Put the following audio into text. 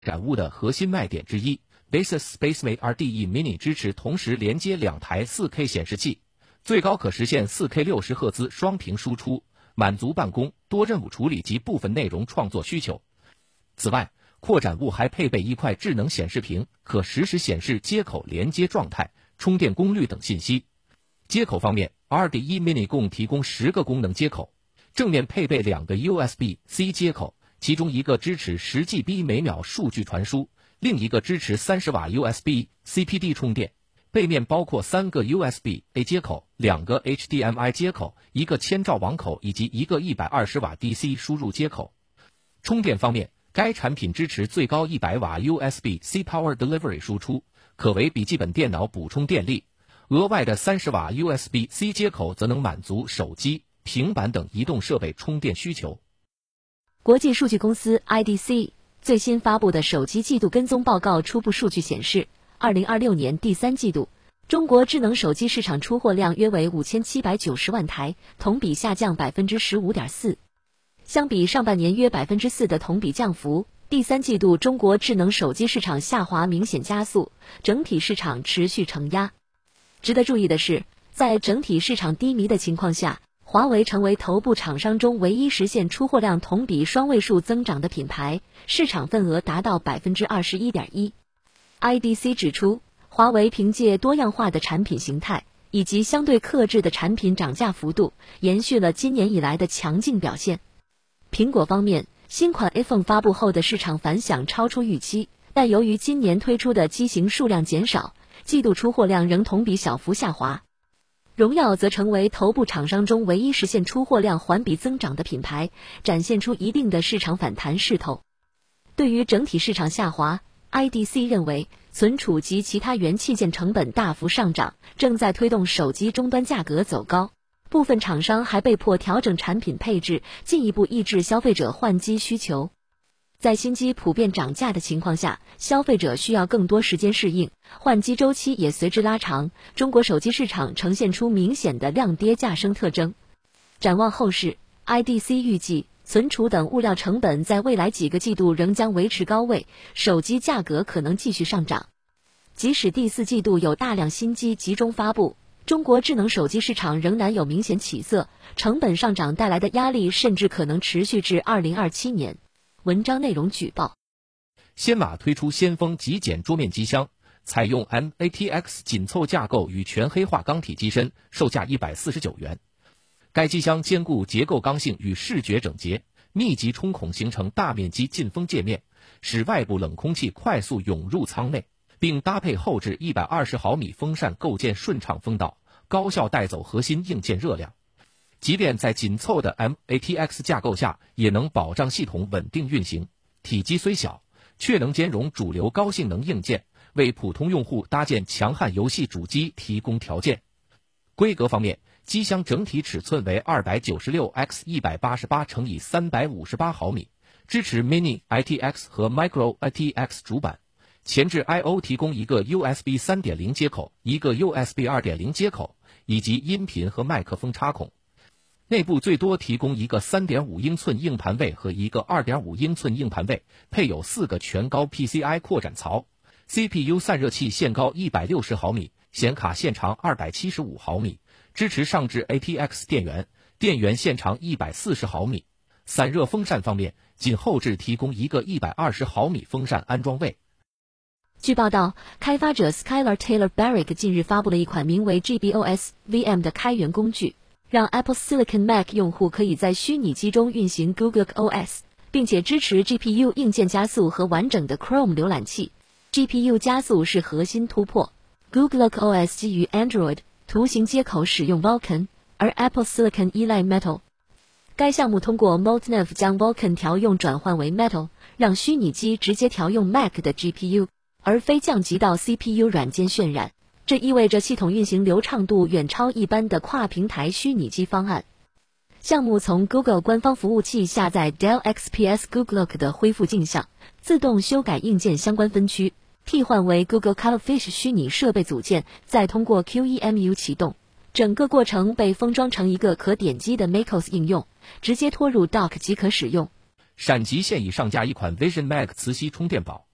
展物的核心卖点之一。Asus SpaceMate RDE Mini 支持同时连接2台 4K 显示器，最高可实现 4K 60赫兹双屏输出，满足办公、多任务处理及部分内容创作需求。此外，扩展物还配备一块智能显示屏，可实时显示接口连接状态、充电功率等信息。接口方面 ，RDE Mini 共提供10个功能接口，正面配备2个 USB-C 接口，其中一个支持10 GB 每秒数据传输，另一个支持30瓦 USB-CPD 充电。背面包括3个 USB-A 接口、2个 HDMI 接口、一个千兆网口以及一个120瓦 DC 输入接口。充电方面，该产品支持最高100瓦 USB-C Power Delivery 输出，可为笔记本电脑补充电力。额外的30瓦 USB-C 接口则能满足手机、平板等移动设备充电需求。 国际数据公司 IDC 最新发布的手机季度跟踪报告初步数据显示，2026年第3季度，中国智能手机市场出货量约为5790万台，同比下降 15.4%。相比上半年约 4% 的同比降幅，第3季度中国智能手机市场下滑明显加速，整体市场持续承压。值得注意的是，在整体市场低迷的情况下，华为成为头部厂商中唯一实现出货量同比双位数增长的品牌，市场份额达到 21.1%。IDC 指出，华为凭借多样化的产品形态以及相对克制的产品涨价幅度，延续了今年以来的强劲表现。苹果方面，新款 iPhone 发布后的市场反响超出预期，但由于今年推出的机型数量减少，季度出货量仍同比小幅下滑。荣耀则成为头部厂商中唯一实现出货量环比增长的品牌，展现出一定的市场反弹势头。对于整体市场下滑， IDC 认为存储及其他元器件成本大幅上涨，正在推动手机终端价格走高，部分厂商还被迫调整产品配置，进一步抑制消费者换机需求。在新机普遍涨价的情况下，消费者需要更多时间适应，换机周期也随之拉长，中国手机市场呈现出明显的量跌价升特征。展望后市， IDC 预计存储等物料成本在未来几个季度仍将维持高位，手机价格可能继续上涨。即使第4季度有大量新机集中发布，中国智能手机市场仍然有明显起色，成本上涨带来的压力甚至可能持续至2027年。文章内容举报： 先马推出先锋极简桌面机箱，采用 MATX 紧凑架构与全黑化钢体机身，售价149元。该机箱兼顾结构刚性与视觉整洁，密集冲孔形成大面积进风界面，使外部冷空气快速涌入舱内，并搭配后置120毫米风扇构建顺畅风道，高效带走核心硬件热量。即便在紧凑的 MATX 架构下，也能保障系统稳定运行。体积虽小，却能兼容主流高性能硬件，为普通用户搭建强悍游戏主机提供条件。规格方面，机箱整体尺寸为 296x188×358 毫米，支持 Mini ITX 和 Micro ITX 主板。前置 I/O 提供一个 USB 3.0 接口，一个 USB 2.0 接口，以及音频和麦克风插孔。内部最多提供一个 3.5 英寸硬盘位和一个 2.5 英寸硬盘位，配有4个全高 PCI 扩展槽。CPU 散热器线高160毫米，显卡线长275毫米，支持上置 ATX 电源，电源线长140毫米。散热风扇方面，仅后置提供一个120毫米风扇安装位。 据报道，开发者 Skylar Taylor Barrick 近日发布了一款名为 GBOS VM 的开源工具，让 Apple Silicon Mac 用户可以在虚拟机中运行 Google OS， 并且支持 GPU 硬件加速和完整的 Chrome 浏览器。GPU 加速是核心突破。Google OS 基于 Android， 图形接口使用 Vulkan， 而 Apple Silicon 依赖 Metal。该项目通过 Multinev 将 Vulkan 调用转换为 Metal， 让虚拟机直接调用 Mac 的 GPU， 而非降级到 CPU 软件渲染。这意味着系统运行流畅度远超一般的跨平台虚拟机方案。项目从 Google 官方服务器下载 Dell XPS Googleoc 的恢复镜像，自动修改硬件相关分区，替换为 Google Colorfish 虚拟设备组件，再通过 QEMU 启动。整个过程被封装成一个可点击的 macOS 应用，直接拖入 Dock 即可使用。 闪集现已上架一款 Vision Mac 磁吸充电宝，